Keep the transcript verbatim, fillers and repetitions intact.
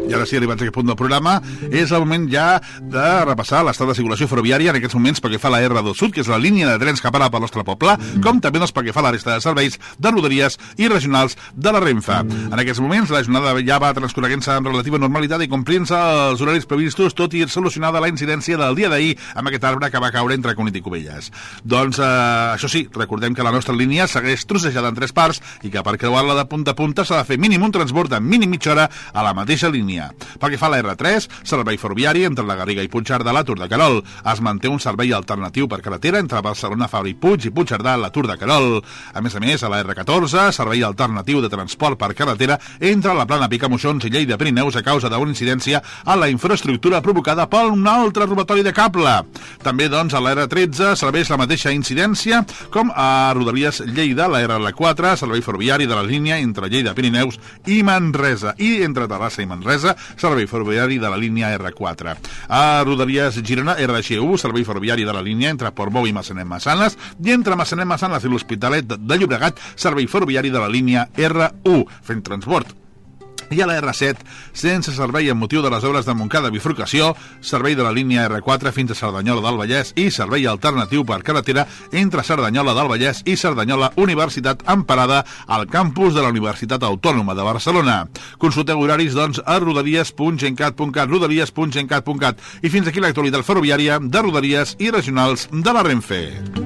I ara sí, arribats a aquest punt del programa, és el moment ja de repassar l'estat de circulació ferroviària en aquests moments perquè fa la R dos Sud, que és la línia de trens que para pel nostre poble, com també doncs, perquè fa la resta de serveis de rodalies i regionals de la Renfe. En aquests moments la jornada ja va transcorreguent-se amb relativa normalitat i complint-se els horaris previstos, tot i solucionada la incidència del dia d'ahir amb aquest arbre que va caure entre Cunit i Cubelles. Doncs, eh, això sí, recordem que la nostra línia segueix trossejada en tres parts i que per creuar-la de punta a punta s'ha de fer mínim un transbord de mínim mitja hora a la mateixa línia. Pel que fa a la R tres, servei ferroviari entre la Garriga i Puigcerdà a la Tour de Querol. Es manté un servei alternatiu per carretera entre Barcelona, Fabra i Puig i Puigcerdà a la Tour de Querol. A més a més, a la R catorze, servei alternatiu de transport per carretera entre la Plana Picamoixons i Lleida Pirineus a causa d'una incidència a la infraestructura provocada per un altre robatori de cable. També, doncs, a la R tretze serveix la mateixa incidència com a Rodalies Lleida, la R quatre, servei ferroviari de la línia entre Lleida Pirineus i Manresa, i entre Terrassa i Manresa, servei ferroviari de la línia R quatre. A Rodalies Girona, R G u, servei ferroviari de la línia entre Portbou i Massanet-Massanes, i entre Massanet-Massanes i l'Hospitalet de Llobregat, servei ferroviari de la línia R u, fent transport. I a la R set, sense servei amb motiu de les obres de Montcada bifurcació, servei de la línia R quatre fins a Cerdanyola del Vallès i servei alternatiu per carretera entre Cerdanyola del Vallès i Cerdanyola Universitat amb parada al campus de la Universitat Autònoma de Barcelona. Consulteu horaris, doncs, a rodalies punt gencat punt cat, rodalies punt gencat punt cat. I fins aquí l'actualitat ferroviària de Rodalies i regionals de la Renfe.